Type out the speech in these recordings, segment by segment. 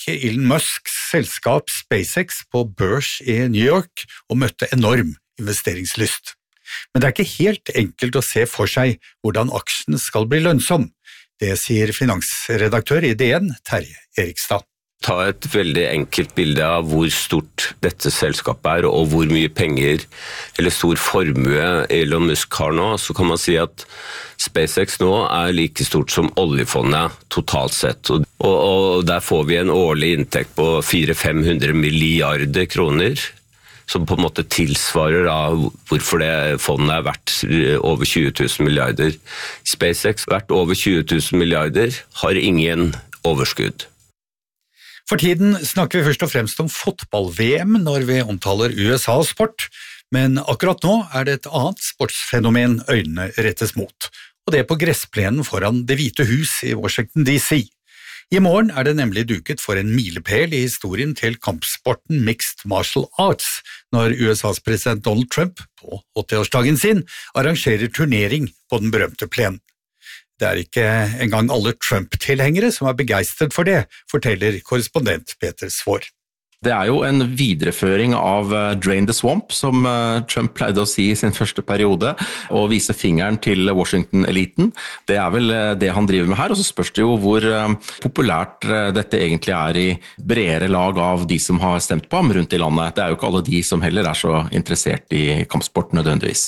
gikk Elon Musks selskap SpaceX på børs i New York og møtte enorm investeringslyst. Men det er ikke helt enkelt å se for seg hvordan aksjen skal bli lønnsom. Det sier finansredaktør i DN, Terje Erikstad. Ta et veldig enkelt bilde av hvor stort dette selskapet og hvor mye penger eller stor formue Elon Musk har nå, så kan man si at SpaceX nå like stort som oljefondet totalt sett. Og der får vi en årlig inntekt på 400-500 milliarder kroner, som på en måte tilsvarer hvorfor det fondet verdt over 20 000 milliarder. SpaceX verdt over 20 000 milliarder har ingen overskudd. For tiden snakker vi først og fremst om fotball-VM når vi omtaler USA og sport, men akkurat nå det et annet sportsfenomen øynene rettes mot, og det på gressplenen foran Det hvite hus i Washington DC. I morgen det nemlig duket for en milepæl i historien til kampsporten Mixed Martial Arts, når USAs president Donald Trump på 80-årsdagen sin arrangerer turnering på den berømte plenen. Det ikke engang alle Trump-tilhengere som begeistret for det, forteller korrespondent Peter Svår. Det jo en videreføring av Drain the Swamp, som Trump pleide å si i sin første periode, og vise fingeren til Washington-eliten. Det vel det han driver med her, og så spørs det jo hvor populært dette egentlig i bredere lag av de som har stemt på ham rundt i landet. Det jo ikke alle de som heller så interessert i kampsport nødvendigvis.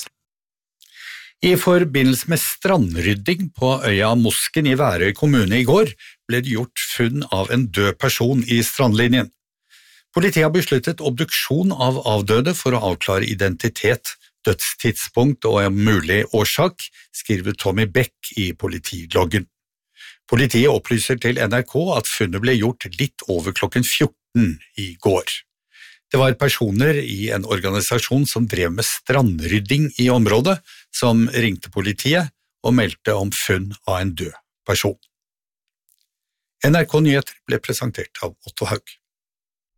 I forbindelse med strandrydding på øya Mosken i Værøy kommune i går, ble det gjort funn av en død person i strandlinjen. Politiet har besluttet obduksjon av avdøde for å avklare identitet, dødstidspunkt og en mulig årsak, skriver Tommy Beck i politiloggen. Politiet opplyser til NRK at funnet ble gjort litt over klokken 14 i går. Det var personer i en organisasjon som drev med strandrydding i området, som ringte politiet og meldte om funn av en død person. NRK Nyheter ble presentert av Otto Haug.